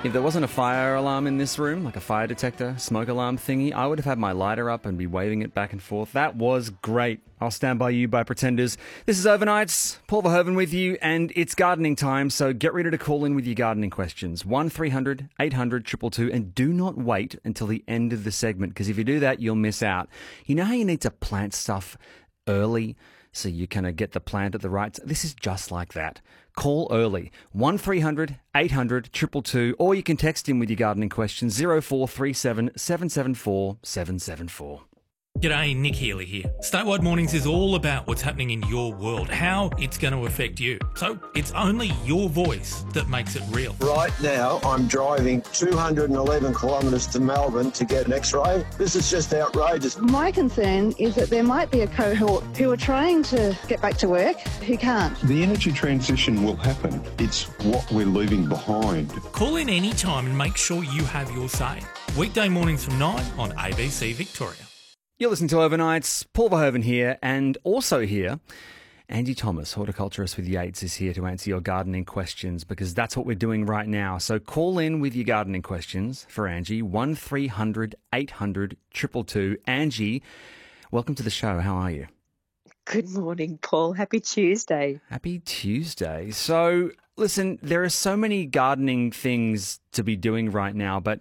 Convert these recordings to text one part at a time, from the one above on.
If there wasn't a fire alarm in this room, like a fire detector, smoke alarm thingy, I would have had my lighter up and be waving it back and forth. That was great. I'll stand by you by Pretenders. This is Overnights, Paul Verhoeven with you, and it's gardening time, so get ready to call in with your gardening questions. 1300 800 222, and do not wait until the end of the segment, because if you do that, you'll miss out. You know how you need to plant stuff early so you kind of get the plant at the right time? This is just like that. Call early, 1300 800 222, or you can text in with your gardening questions, 0437 774 774. G'day, Nick Healy here. Statewide Mornings is all about what's happening in your world, how it's going to affect you. So it's only your voice that makes it real. Right now, I'm driving 211 kilometres to Melbourne to get an X-ray. This is just outrageous. My concern is that there might be a cohort who are trying to get back to work who can't. The energy transition will happen. It's what we're leaving behind. Call in any time and make sure you have your say. Weekday mornings from 9 on ABC Victoria. You're listening to Overnights. Paul Verhoeven here, and also here, Angie Thomas, horticulturist with Yates, is here to answer your gardening questions, because that's what we're doing right now. So call in with your gardening questions for Angie, 1300 800 222. Angie, welcome to the show. How are you? Good morning, Paul. Happy Tuesday. Happy Tuesday. So, listen, there are so many gardening things to be doing right now, but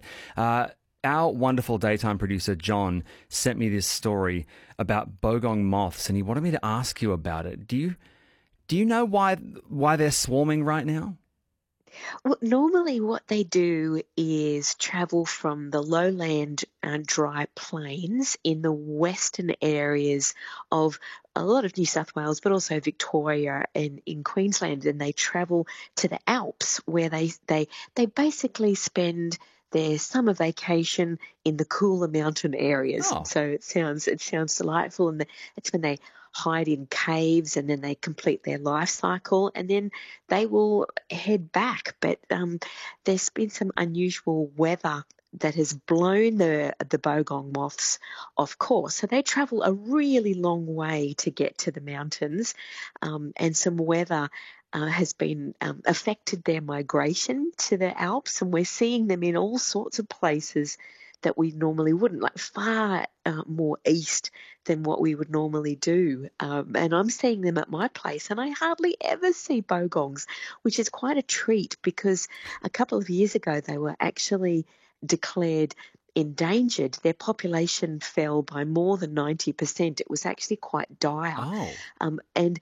our wonderful daytime producer, John, sent me this story about bogong moths, and he wanted me to ask you about it. Do you know why they're swarming right now? Well, normally what they do is travel from the lowland and dry plains in the western areas of a lot of New South Wales, but also Victoria and in Queensland, and they travel to the Alps, where they basically spend their summer vacation in the cooler mountain areas. Oh. So it sounds delightful, and it's when they hide in caves, and then they complete their life cycle, and then they will head back. But there's been some unusual weather that has blown the bogong moths off course. So they travel a really long way to get to the mountains, and some weather has been affected their migration to the Alps, and we're seeing them in all sorts of places that we normally wouldn't, like far more east than what we would normally do. And I'm seeing them at my place, and I hardly ever see bogongs, which is quite a treat, because a couple of years ago they were actually declared endangered. Their population fell by more than 90%. It was actually quite dire. Oh.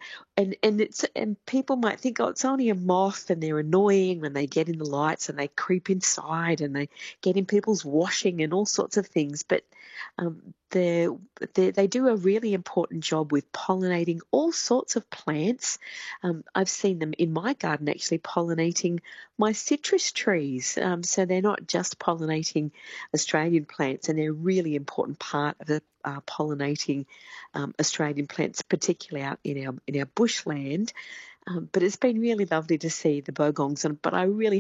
And people might think, oh, it's only a moth and they're annoying when they get in the lights and they creep inside and they get in people's washing and all sorts of things. But they do a really important job with pollinating all sorts of plants. I've seen them in my garden actually pollinating my citrus trees. So they're not just pollinating Australian plants, and they're a really important part of the pollinating Australian plants, particularly out in our bushland. But it's been really lovely to see the bogongs, but I really